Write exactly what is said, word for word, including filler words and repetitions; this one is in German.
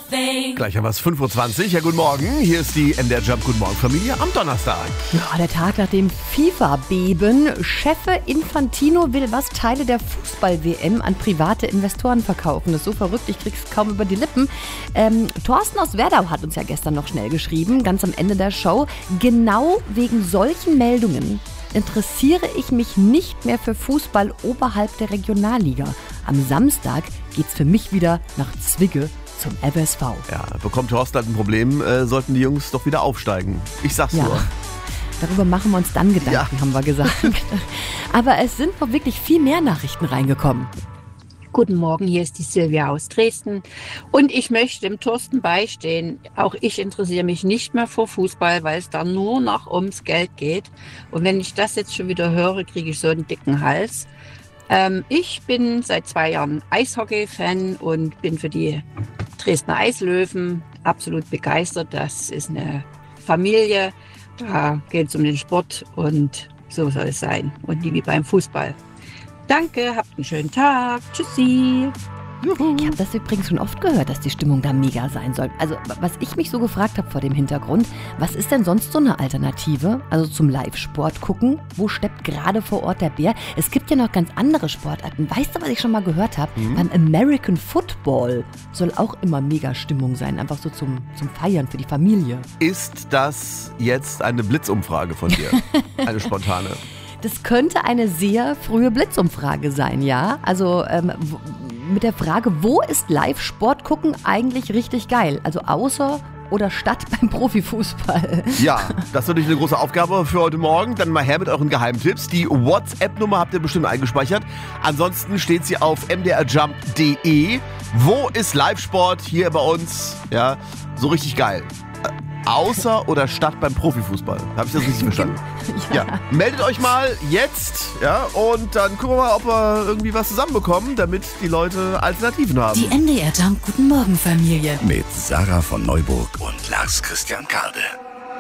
Gleich haben wir es fünf Uhr zwanzig. Ja, guten Morgen. Hier ist die M D R Jump Guten Morgen Familie am Donnerstag. Ja, der Tag nach dem FIFA-Beben. Chefe Infantino will was Teile der Fußball-W M an private Investoren verkaufen. Das ist so verrückt, ich krieg's kaum über die Lippen. Ähm, Thorsten aus Werdau hat uns ja gestern noch schnell geschrieben, ganz am Ende der Show. Genau wegen solchen Meldungen interessiere ich mich nicht mehr für Fußball oberhalb der Regionalliga. Am Samstag geht's für mich wieder nach Zwicke zum F S V. Ja, bekommt Thorsten halt ein Problem, äh, sollten die Jungs doch wieder aufsteigen. Ich sag's Ja. nur. Darüber machen wir uns dann Gedanken, Ja. haben wir gesagt. Aber es sind noch wirklich viel mehr Nachrichten reingekommen. Guten Morgen, hier ist die Silvia aus Dresden und ich möchte dem Thorsten beistehen. Auch ich interessiere mich nicht mehr für Fußball, weil es da nur noch ums Geld geht. Und wenn ich das jetzt schon wieder höre, kriege ich so einen dicken Hals. Ähm, ich bin seit zwei Jahren Eishockey-Fan und bin für die Dresdner Eislöwen absolut begeistert. Das ist eine Familie, da geht es um den Sport und so soll es sein und nie wie beim Fußball. Danke, habt einen schönen Tag. Tschüssi. Ich habe das übrigens schon oft gehört, dass die Stimmung da mega sein soll. Also was ich mich so gefragt habe vor dem Hintergrund, was ist denn sonst so eine Alternative? Also zum Live-Sport gucken, wo steppt gerade vor Ort der Bär? Es gibt ja noch ganz andere Sportarten. Weißt du, was ich schon mal gehört habe? Mhm. Beim American Football soll auch immer mega Stimmung sein, einfach so zum, zum Feiern für die Familie. Ist das jetzt eine Blitzumfrage von dir? Eine spontane? Das könnte eine sehr frühe Blitzumfrage sein, ja? Also ähm, w- mit der Frage, wo ist Live-Sport gucken eigentlich richtig geil? Also außer oder statt beim Profifußball? Ja, das ist natürlich eine große Aufgabe für heute Morgen. Dann mal her mit euren Geheimtipps. Die WhatsApp-Nummer habt ihr bestimmt eingespeichert. Ansonsten steht sie auf m d r jump punkt d e. Wo ist Live-Sport hier bei uns? Ja, so richtig geil. Außer oder statt beim Profifußball. Habe ich das richtig verstanden? Ja. ja. Meldet euch mal jetzt, ja, und dann gucken wir mal, ob wir irgendwie was zusammenbekommen, damit die Leute Alternativen haben. Die M D R Jump Guten Morgen Familie. Mit Sarah von Neuburg und Lars Christian Karde.